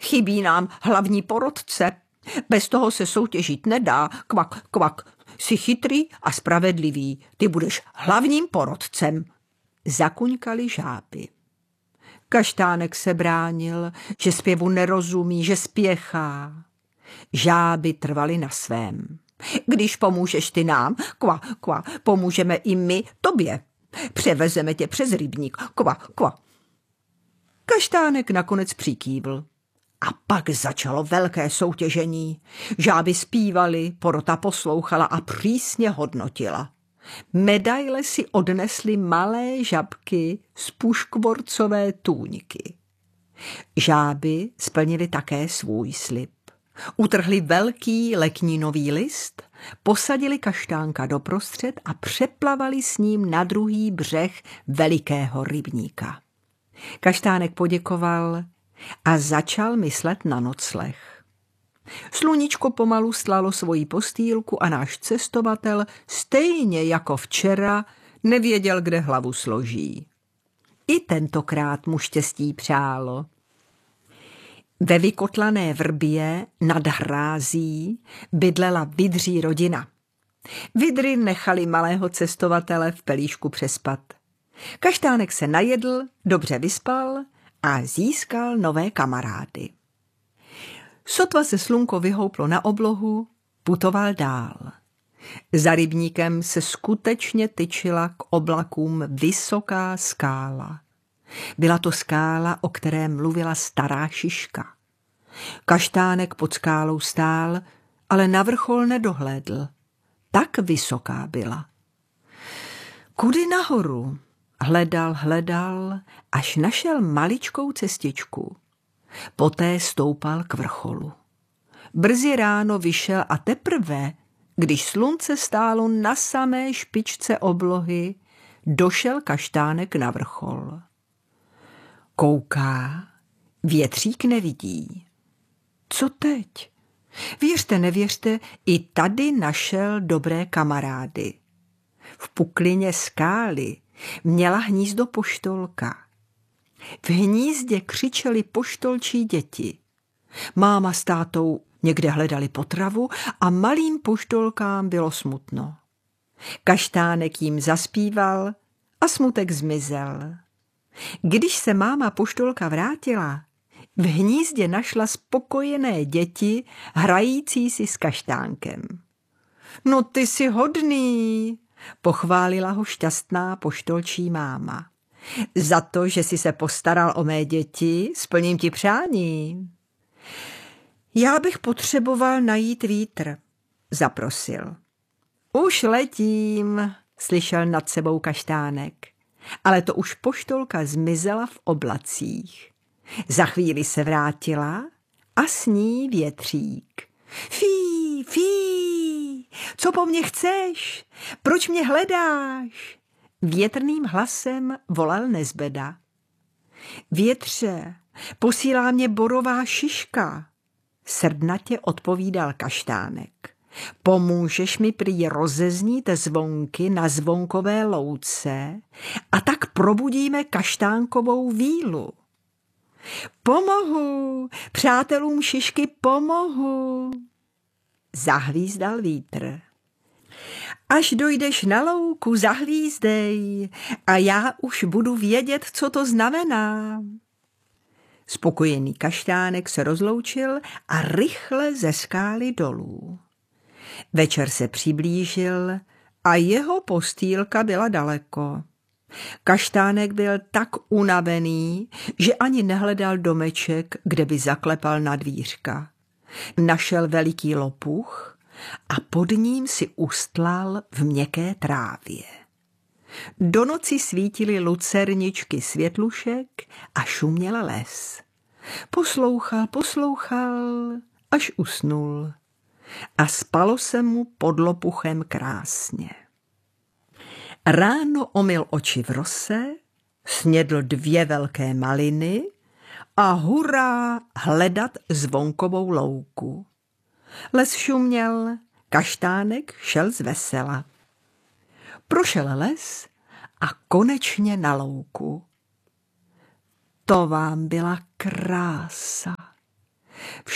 chybí nám hlavní porotce. Bez toho se soutěžit nedá. Kvak, kvak, jsi chytrý a spravedlivý, ty budeš hlavním porotcem. Zakuňkali žáby. Kaštánek se bránil, že zpěvu nerozumí, že spěchá. Žáby trvaly na svém. Když pomůžeš ty nám, kva, kva, pomůžeme i my tobě. Převezeme tě přes rybník, kva, kva. Kaštánek nakonec přikývl. A pak začalo velké soutěžení. Žáby zpívaly, porota poslouchala a přísně hodnotila. Medaile si odnesly malé žabky z puškvorcové tůňky. Žáby splnili také svůj slib. Utrhli velký leknínový list, posadili Kaštánka doprostřed a přeplavali s ním na druhý břeh velikého rybníka. Kaštánek poděkoval a začal myslet na nocleh. Sluníčko pomalu stlalo svoji postýlku a náš cestovatel, stejně jako včera, nevěděl, kde hlavu složí. I tentokrát mu štěstí přálo. Ve vykotlané vrbě nad hrází bydlela vydří rodina. Vydry nechali malého cestovatele v pelíšku přespat. Kaštánek se najedl, dobře vyspal a získal nové kamarády. Sotva se slunko vyhouplo na oblohu, putoval dál. Za rybníkem se skutečně tyčila k oblakům vysoká skála. Byla to skála, o které mluvila stará šiška. Kaštánek pod skálou stál, ale na vrchol nedohlédl. Tak vysoká byla. Kudy nahoru? Hledal, až našel maličkou cestičku. Poté stoupal k vrcholu. Brzy ráno vyšel a teprve, když slunce stálo na samé špičce oblohy, došel Kaštánek na vrchol. Kouká, větřík nevidí. Co teď? Věřte, nevěřte, i tady našel dobré kamarády. V puklině skály měla hnízdo poštolka. V hnízdě křičely poštolčí děti. Máma s tátou někde hledali potravu a malým poštolkám bylo smutno. Kaštánek jim zaspíval a smutek zmizel. Když se máma poštolka vrátila, v hnízdě našla spokojené děti hrající si s Kaštánkem. No ty jsi hodný, pochválila ho šťastná poštolčí máma. Za to, že jsi se postaral o mé děti, splním ti přání. Já bych potřeboval najít vítr, zaprosil. Už letím, slyšel nad sebou Kaštánek, ale to už poštolka zmizela v oblacích. Za chvíli se vrátila a s ní větřík. Fí, fí, co po mně chceš? Proč mě hledáš? Větrným hlasem volal Nezbeda. Větře, posílá mě borová šiška, srdnatě odpovídal Kaštánek. Pomůžeš mi prý rozeznít zvonky na zvonkové louce a tak probudíme Kaštánkovou vílu. Pomohu, přátelům šišky pomohu, zahvízdal vítr. Až dojdeš na louku, zahvízdej a já už budu vědět, co to znamená. Spokojený Kaštánek se rozloučil a rychle ze skály dolů. Večer se přiblížil a jeho postýlka byla daleko. Kaštánek byl tak unavený, že ani nehledal domeček, kde by zaklepal na dvířka. Našel veliký lopuch a pod ním si ustlal v měkké trávě. Do noci svítily lucerničky světlušek a šuměl les. Poslouchal, až usnul. A spalo se mu pod lopuchem krásně. Ráno omyl oči v rose, snědl 2 velké maliny a hurá hledat zvonkovou louku. Les šuměl, Kaštánek šel zvesela. Prošel les a konečně na louku. To vám byla krása.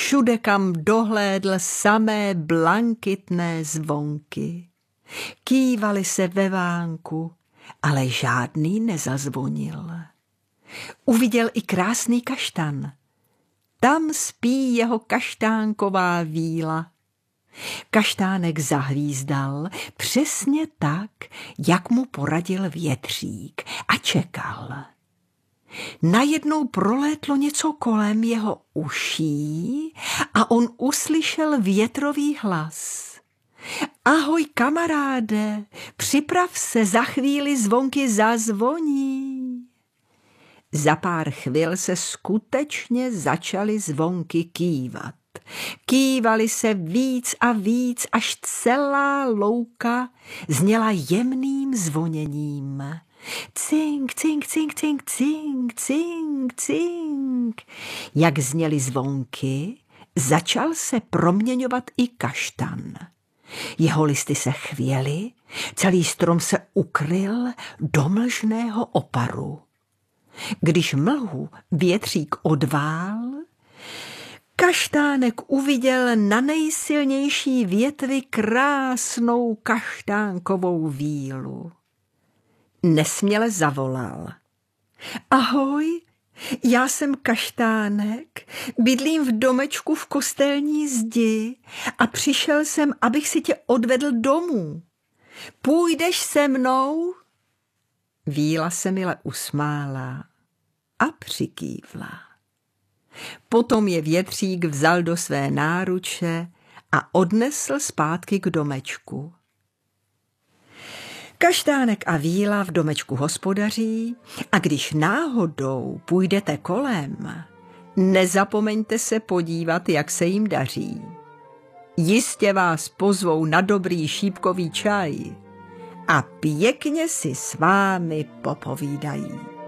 všude, kam dohlédl, samé blankitné zvonky. Kývali se ve vánku, ale žádný nezazvonil. Uviděl i krásný kaštan. Tam spí jeho kaštánková víla. Kaštánek zahvízdal přesně tak, jak mu poradil větřík, a čekal. Najednou prolétlo něco kolem jeho uší a on uslyšel větrový hlas. Ahoj, kamaráde, připrav se, za chvíli zvonky zazvoní. Za pár chvil se skutečně začaly zvonky kývat. Kývali se víc a víc, až celá louka zněla jemným zvoněním. Cink, cink, cink, cink, cink, cink, cink. Jak zněly zvonky, začal se proměňovat i kaštan. Jeho listy se chvěly, celý strom se ukryl do mlžného oparu. Když mlhu větřík odvál, kaštánek uviděl na nejsilnější větvi krásnou kaštánkovou vílu. Nesměle zavolal. Ahoj, já jsem Kaštánek, bydlím v domečku v kostelní zdi a přišel jsem, abych si tě odvedl domů. Půjdeš se mnou? Víla se mile usmála a přikývla. Potom je větřík vzal do své náruče a odnesl zpátky k domečku. Kaštánek a Víla v domečku hospodaří a když náhodou půjdete kolem, nezapomeňte se podívat, jak se jim daří. Jistě vás pozvou na dobrý šípkový čaj a pěkně si s vámi popovídají.